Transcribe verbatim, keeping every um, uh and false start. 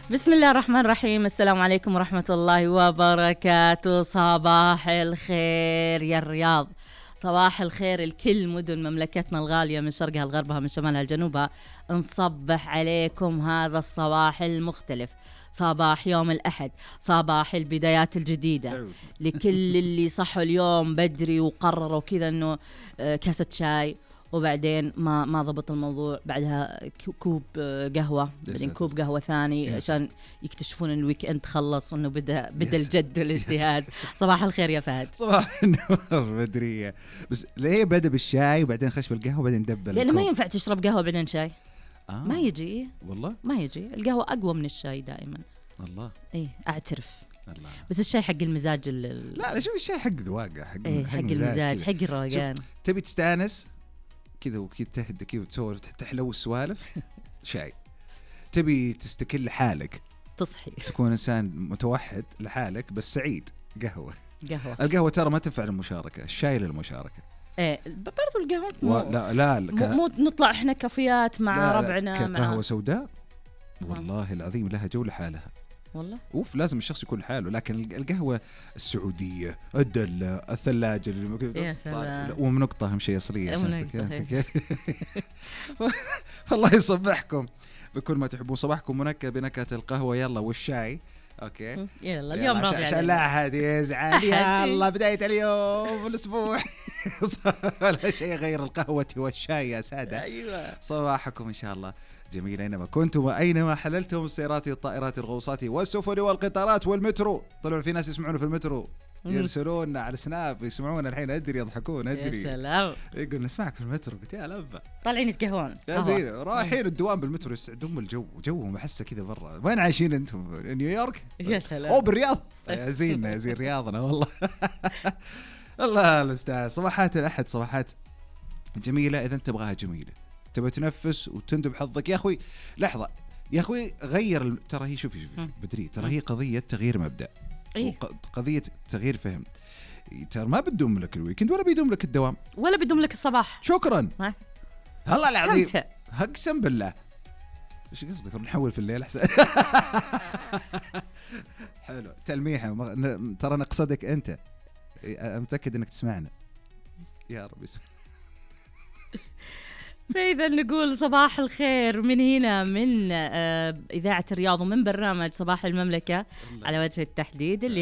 بسم الله الرحمن الرحيم. السلام عليكم ورحمة الله وبركاته. صباح الخير يا الرياض، صباح الخير لكل مدن مملكتنا الغالية من شرقها لغربها من شمالها لجنوبها. نصبح عليكم هذا الصباح المختلف، صباح يوم الأحد، صباح البدايات الجديدة. لكل اللي صحوا اليوم بدري وقرروا كذا أنه كاسة شاي وبعدين ما ما ضبط الموضوع، بعدها كوب قهوة، بعدين كوب قهوة ثاني عشان يكتشفون ان الويك اند خلص وانه بدا بدا الجد والاجتهاد. صباح الخير يا فهد. صباح النور بدرية. بس ليه بدا بالشاي وبعدين خش بالقهوة وبعدين دبل؟ لأنه ما ينفع تشرب قهوة بعدين شاي. آه. ما يجي والله ما يجي، القهوة أقوى من الشاي دائما. الله. ايه اعترف. الله. بس الشاي حق المزاج ال... لا لا شوف الشاي حق ذواقة، حق إيه حق المزاج، حق الروقان. تبي تستانس كذا وكذا تهدى كذا وتصور تحلو السوالف شاي. تبي تستكل حالك، تصحي تكون إنسان متوحد لحالك بس سعيد، قهوة. قهوة. القهوة ترى ما تنفع للمشاركة، الشاي للمشاركة. ايه برضو القهوة مو لا لا مو, ك... مو نطلع احنا كافيات مع لا ربعنا لا قهوة مع... سوداء والله العظيم لها جولة حالها والله. اوف لازم الشخص يكون حاله. لكن القهوة السعودية الدلة الثلاجة اللي ومن نقطة أهم شيء أصلية. الله يصبحكم بكل ما تحبون. صباحكم منكه بنكهة القهوة يلا والشاي. اوكي يلا اليوم رابع عشان لا احد يزعل. يلا بداية اليوم الاسبوع ولا شيء غير القهوة والشاي يا سادة. ايوه صباحكم ان شاء الله جميل اينما كنتم واينما حللتم، السيارات والطائرات الغوصات والسفن والقطارات والمترو. طلعوا في ناس يسمعون في المترو يرسلون على سناب يسمعون الحين، ادري يضحكون ادري. يا سلام. يقول نسمعك في المترو. قلت يا لبا طالعين يتقهون يا زين رايحين الدوام بالمترو يسعدون الجو، جوهم احسه كذا برا. وين عايشين انتم؟ نيويورك؟ يا سلام. او بالرياض يا زين يا زين رياضنا والله. الله المستعان. صباحات الاحد صباحات جميله اذا انت تبغاها جميله، تبغى تنفس وتندب حظك يا اخوي. لحظه يا اخوي غير ال... ترى هي شوفي شوفي بدري، ترى هي قضيه تغيير مبدا. إيه؟ قضيه تغيير فهم. ترى ما بدوم لك الويكند ولا بيدوم لك الدوام ولا بدوم لك الصباح. شكرا ها؟ الله العظيم اقسم بالله. ايش قصدك نحول في الليل احسن؟ حلو تلميحه. ترى نقصدك انت، متاكد انك تسمعنا يا رب يسمع. فإذا نقول صباح الخير من هنا من إذاعة الرياض ومن برنامج صباح المملكة على وجه التحديد اللي